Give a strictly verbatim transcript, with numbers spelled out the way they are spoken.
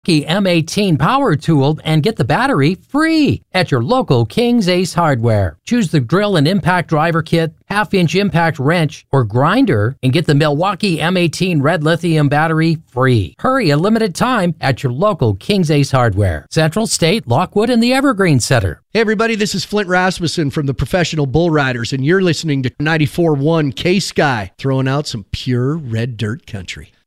Milwaukee M eighteen power tool and get the battery free at your local King's Ace Hardware. Choose the drill and impact driver kit, half-inch impact wrench, or grinder and get the Milwaukee M eighteen red lithium battery free. Hurry, a limited time at your local King's Ace Hardware. Central State, Lockwood, and the Evergreen Center. Hey everybody, this is Flint Rasmussen from the Professional Bull Riders, and you're listening to ninety-four point one K-Sky, throwing out some pure red dirt country.